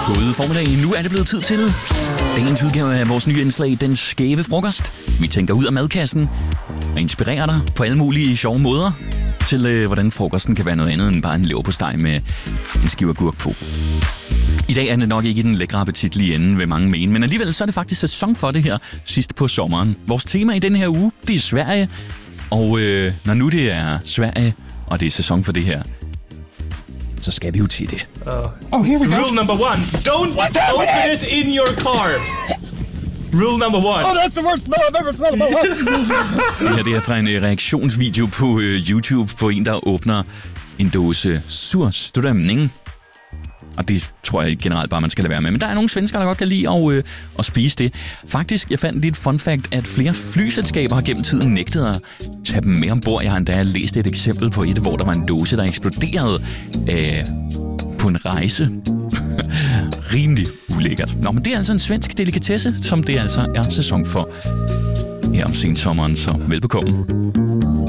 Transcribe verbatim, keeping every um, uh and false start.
God formiddag. Nu er det blevet tid til dagens udgave af vores nye indslag, Den Skæve Frokost. Vi tænker ud af madkassen og inspirerer dig på alle mulige sjove måder til, øh, hvordan frokosten kan være noget andet end bare en leverpostej med en skive agurk på. I dag er det nok ikke i den lækre appetit lige enden, vil mange mene, men alligevel så er det faktisk sæson for det her sidst på sommeren. Vores tema i den her uge, det er Sverige, og øh, når nu det er Sverige, og det er sæson for det her, så skal vi jo til det. Uh, oh, here we go. Rule number one, don't open it in your car. Rule number one. Oh, that's the worst smell I've ever smelled in my life. Det her det er fra en uh, reaktionsvideo på uh, YouTube på en, der åbner en dåse surstrømning. Og det tror jeg generelt bare, man skal lade være med. Men der er nogle svenskere, der godt kan lide at, øh, at spise det. Faktisk, jeg fandt lige et fun fact, at flere flyselskaber har gennem tiden nægtet at tage dem med ombord. Jeg har endda læst et eksempel på et, hvor der var en dåse, der eksploderede øh, på en rejse. Rimelig ulækkert. Nå, men det er altså en svensk delikatesse, som det altså er sæson for her om sensommeren, så velbekomme.